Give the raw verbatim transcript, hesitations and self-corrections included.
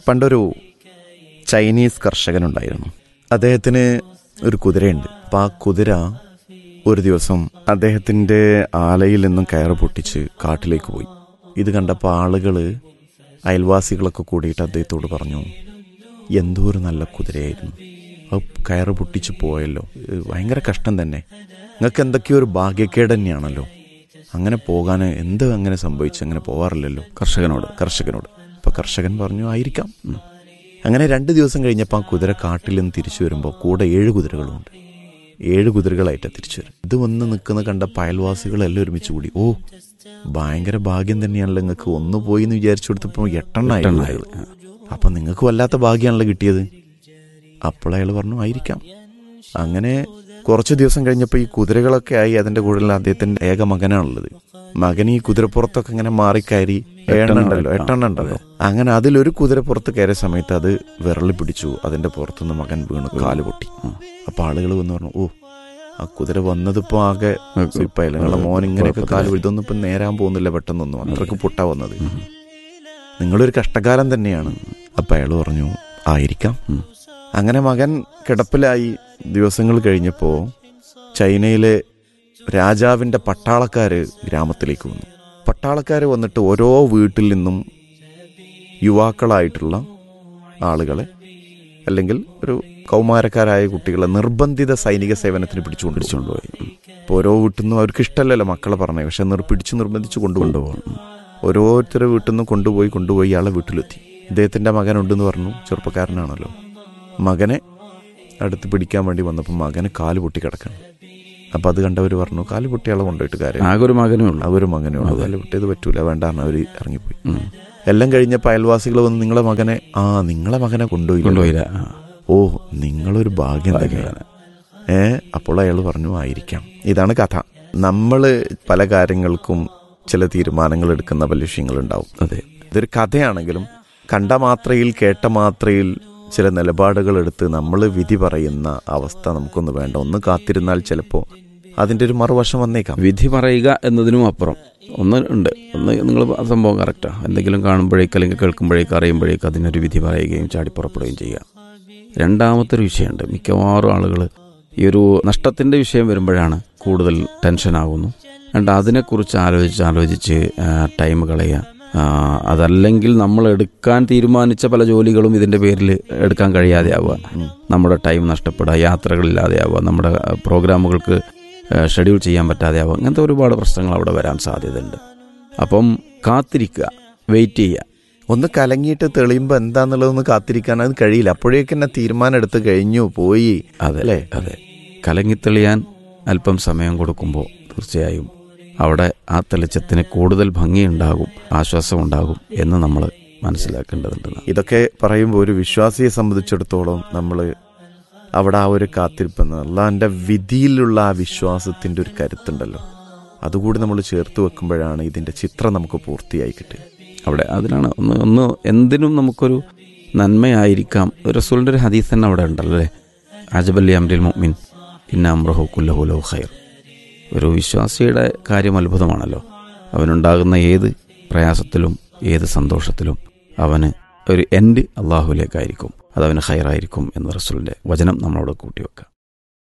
പണ്ടൊരു ചൈനീസ് കർഷകനുണ്ടായിരുന്നു. അദ്ദേഹത്തിന് ഒരു കുതിരയുണ്ട്. അപ്പം ആ കുതിര ഒരു ദിവസം അദ്ദേഹത്തിൻ്റെ ആലയിൽ നിന്നും കയറ് പൊട്ടിച്ച് കാട്ടിലേക്ക് പോയി. ഇത് കണ്ടപ്പോൾ ആളുകൾ, അയൽവാസികളൊക്കെ കൂടിയിട്ട് അദ്ദേഹത്തോട് പറഞ്ഞു, എന്തോ ഒരു നല്ല കുതിരയായിരുന്നു, അത് കയറ് പൊട്ടിച്ച് പോയല്ലോ, ഭയങ്കര കഷ്ടം തന്നെ, നിങ്ങൾക്ക് എന്തൊക്കെയോ ഒരു ഭാഗ്യക്കേട് തന്നെയാണല്ലോ, അങ്ങനെ പോകാൻ എന്ത് അങ്ങനെ സംഭവിച്ചു, അങ്ങനെ പോവാറില്ലല്ലോ കർഷകനോട് കർഷകനോട് അപ്പോൾ കർഷകൻ പറഞ്ഞു, ആയിരിക്കാം. അങ്ങനെ രണ്ട് ദിവസം കഴിഞ്ഞപ്പോൾ ആ കുതിര കാട്ടിൽ നിന്ന് തിരിച്ചു വരുമ്പോൾ കൂടെ ഏഴ് കുതിരകളുമുണ്ട്. ഏഴ് കുതിരകളായിട്ടാണ് തിരിച്ചു വരും. ഇത് വന്ന് നിൽക്കുന്ന കണ്ട അയൽവാസികളെല്ലാം ഒരുമിച്ച് കൂടി, ഓ ഭയങ്കര ഭാഗ്യം തന്നെയാണല്ലോ, നിങ്ങൾക്ക് ഒന്ന് പോയി എന്ന് വിചാരിച്ചു കൊടുത്തപ്പോൾ എട്ടെണ്ണായിരുന്നു, അപ്പം നിങ്ങൾക്ക് വല്ലാത്ത ഭാഗ്യമാണല്ലോ കിട്ടിയത്. അപ്പോൾ അയാൾ പറഞ്ഞു, ആയിരിക്കാം. അങ്ങനെ കുറച്ച് ദിവസം കഴിഞ്ഞപ്പോൾ ഈ കുതിരകളൊക്കെ ആയി അതിൻ്റെ കൂടുതൽ അദ്ദേഹത്തിൻ്റെ ഏക മകനാണുള്ളത്. മകൻ ഈ കുതിരപ്പുറത്തൊക്കെ ഇങ്ങനെ മാറിക്കയറി എണ്ണുണ്ടല്ലോ എട്ടെണ്ണ ഉണ്ടല്ലോ അങ്ങനെ അതിലൊരു കുതിരപ്പുറത്ത് കയറിയ സമയത്ത് അത് വിരളി പിടിച്ചു. അതിൻ്റെ പുറത്തുനിന്ന് മകൻ വീണ് കാല് പൊട്ടി. അപ്പോൾ ആളുകൾ വന്ന് പറഞ്ഞു, ഓ ആ കുതിര വന്നതിപ്പോൾ ആകെ സ്ലിപ്പായില്ല, നിങ്ങളെ മോൻ ഇങ്ങനെയൊക്കെ കാല് ഇതൊന്നും ഇപ്പം നേരാൻ പോകുന്നില്ല പെട്ടെന്നൊന്നും, അത്രക്ക് പൊട്ടാ വന്നത്, നിങ്ങളൊരു കഷ്ടകാലം തന്നെയാണ്. അപ്പം അയാൾ പറഞ്ഞു, ആയിരിക്കാം. അങ്ങനെ മകൻ കിടപ്പിലായി. ദിവസങ്ങൾ കഴിഞ്ഞപ്പോൾ ചൈനയിലെ രാജാവിൻ്റെ പട്ടാളക്കാർ ഗ്രാമത്തിലേക്ക് വന്നു. പട്ടാളക്കാർ വന്നിട്ട് ഓരോ വീട്ടിൽ നിന്നും യുവാക്കളായിട്ടുള്ള ആളുകളെ അല്ലെങ്കിൽ ഒരു കൗമാരക്കാരായ കുട്ടികളെ നിർബന്ധിത സൈനിക സേവനത്തിന് പിടിച്ചുകൊണ്ട് പിടിച്ചുകൊണ്ടുപോയി. ഇപ്പോൾ ഓരോ വീട്ടിൽ നിന്നും അവർക്ക് ഇഷ്ടമല്ലല്ലോ മക്കളെ പറഞ്ഞത്, പക്ഷെ നിർ പിടിച്ച് നിർബന്ധിച്ച് കൊണ്ടുകൊണ്ടുപോകണം. ഓരോരുത്തരുടെ വീട്ടിൽ നിന്നും കൊണ്ടുപോയി കൊണ്ടുപോയി ഇയാളെ വീട്ടിലെത്തി. ഇദ്ദേഹത്തിൻ്റെ മകനുണ്ടെന്ന് പറഞ്ഞു, ചെറുപ്പക്കാരനാണല്ലോ. മകനെ അടുത്ത് പിടിക്കാൻ വേണ്ടി വന്നപ്പോൾ മകന് കാല് പൊട്ടി കിടക്കണം. അപ്പം അത് കണ്ടവർ പറഞ്ഞു, കാല് പൊട്ടിയാളെ കൊണ്ടുപോയിട്ട് കാര്യം, ആകെ ഒരു മകനേ ഉള്ളൂ, ആ ഒരു മകനേ ഉള്ളൂ, കാല് പൊട്ടിയത് പറ്റൂല, വേണ്ടാന്ന് അവർ ഇറങ്ങിപ്പോയി. എല്ലാം കഴിഞ്ഞപ്പോൾ അയൽവാസികൾ വന്ന്, നിങ്ങളെ മകനെ ആ നിങ്ങളെ മകനെ കൊണ്ടുപോയി കൊണ്ടുപോയില്ല ഓ നിങ്ങളൊരു ഭാഗ്യം തന്നെയാണ്. ഏ അപ്പോൾ അയാൾ പറഞ്ഞു, ആയിരിക്കാം. ഇതാണ് കഥ. നമ്മൾ പല കാര്യങ്ങൾക്കും ചില തീരുമാനങ്ങൾ എടുക്കുന്ന പല വിഷയങ്ങളുണ്ടാവും. അതെ, ഇതൊരു കഥയാണെങ്കിലും കണ്ട മാത്രയിൽ കേട്ട മാത്രയിൽ ചില നിലപാടുകൾ എടുത്ത് നമ്മൾ വിധി പറയുന്ന അവസ്ഥ നമുക്കൊന്ന് വേണ്ട. ഒന്ന് കാത്തിരുന്നാൽ ചിലപ്പോൾ അതിൻ്റെ ഒരു മറുവശം വന്നേക്കാം. വിധി പറയുക എന്നതിനും അപ്പുറം ഒന്ന് ഉണ്ട്. ഒന്ന് നിങ്ങൾ സംഭവം കറക്റ്റാണ്, എന്തെങ്കിലും കാണുമ്പോഴേക്ക് അല്ലെങ്കിൽ കേൾക്കുമ്പോഴേക്ക് അറിയുമ്പോഴേക്ക് അതിനൊരു വിധി പറയുകയും ചാടിപ്പുറപ്പെടുകയും ചെയ്യുക. രണ്ടാമത്തെ ഒരു വിഷയമുണ്ട്. മിക്കവാറും ആളുകൾ ഈ ഒരു നഷ്ടത്തിൻ്റെ വിഷയം വരുമ്പോഴാണ് കൂടുതൽ ടെൻഷനാകുന്നു. രണ്ട് അതിനെക്കുറിച്ച് ആലോചിച്ച് ആലോചിച്ച് ടൈം കളയുക. അതല്ലെങ്കിൽ നമ്മൾ എടുക്കാൻ തീരുമാനിച്ച പല ജോലികളും ഇതിൻ്റെ പേരിൽ എടുക്കാൻ കഴിയാതെ ആവുക, നമ്മുടെ ടൈം നഷ്ടപ്പെടുക, യാത്രകളില്ലാതെ ആവുക, നമ്മുടെ പ്രോഗ്രാമുകൾക്ക് ഷെഡ്യൂൾ ചെയ്യാൻ പറ്റാതെ ആവുക, അങ്ങനത്തെ ഒരുപാട് പ്രശ്നങ്ങൾ അവിടെ വരാൻ സാധ്യതയുണ്ട്. അപ്പം കാത്തിരിക്കുക, വെയിറ്റ് ചെയ്യുക. ഒന്ന് കലങ്ങിയിട്ട് തെളിയുമ്പോൾ എന്താണെന്നുള്ളതൊന്ന് കാത്തിരിക്കാൻ അത് കഴിയില്ല. അപ്പോഴേക്ക് തന്നെ തീരുമാനം എടുത്ത് കഴിഞ്ഞു പോയി. അതെ അതെ കലങ്ങിത്തെളിയാൻ അല്പം സമയം കൊടുക്കുമ്പോൾ തീർച്ചയായും അവിടെ ആ തെളിച്ചത്തിന് കൂടുതൽ ഭംഗിയുണ്ടാകും, ആശ്വാസമുണ്ടാകും എന്ന് നമ്മൾ മനസ്സിലാക്കേണ്ടതുണ്ട്. ഇതൊക്കെ പറയുമ്പോൾ ഒരു വിശ്വാസിയെ സംബന്ധിച്ചിടത്തോളം നമ്മൾ അവിടെ ആ ഒരു കാത്തിരിപ്പെന്ന് അള്ളാൻ്റെ വിധിയിലുള്ള ആ വിശ്വാസത്തിൻ്റെ ഒരു കരുത്തുണ്ടല്ലോ, അതുകൂടി നമ്മൾ ചേർത്ത് വെക്കുമ്പോഴാണ് ഇതിൻ്റെ ചിത്രം നമുക്ക് പൂർത്തിയായി കിട്ടുക. അവിടെ അതിനാണ് ഒന്ന് ഒന്ന് എന്തിനും നമുക്കൊരു നന്മയായിരിക്കാം. റസൂലിൻ്റെ ഒരു ഹദീസ് തന്നെ അവിടെ ഉണ്ടല്ലോ അല്ലേ, അജബല്ലി അംരിൽ മുഅ്മിൻ ഇന്ന അംറഹു കുല്ലഹു ലഹു ഖൈർ. ഒരു വിശ്വാസിയുടെ കാര്യം അത്ഭുതമാണല്ലോ. അവനുണ്ടാകുന്ന ഏത് പ്രയാസത്തിലും ഏത് സന്തോഷത്തിലും അവന് ഒരു എൻഡ് അള്ളാഹുവിലേക്കായിരിക്കും, അതവന് ഖൈറായിരിക്കും എന്ന് റസൂലിൻ്റെ വചനം നമ്മളോട് കൂട്ടിവെക്കുക.